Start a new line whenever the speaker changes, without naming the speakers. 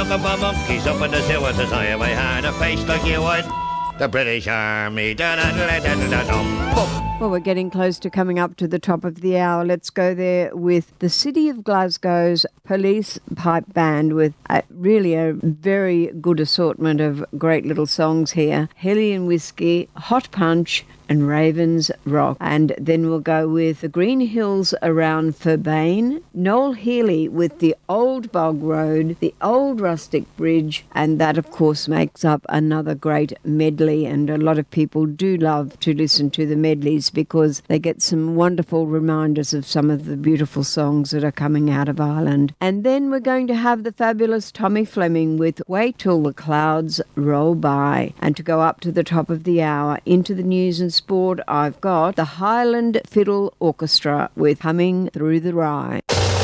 looking for monkeys up in the sewers as I had a face like you would. The British Army.
Well, we're getting close to coming up to the top of the hour. Let's go there with the City of Glasgow's Police Pipe Band with really a very good assortment of great little songs here. Hellion Whiskey, Hot Punch and Ravens Rock. And then we'll go with the Green Hills Around Ferbane, Noel Healy with the Old Bog Road, the Old Rustic Bridge, and that of course makes up another great medley, and a lot of people do love to listen to the medleys because they get some wonderful reminders of some of the beautiful songs that are coming out of Ireland. And then we're going to have the fabulous Tommy Fleming with Wait Till the Clouds Roll By. And to go up to the top of the hour into the news and sport, I've got the Highland Fiddle Orchestra with Humming Through the Rye.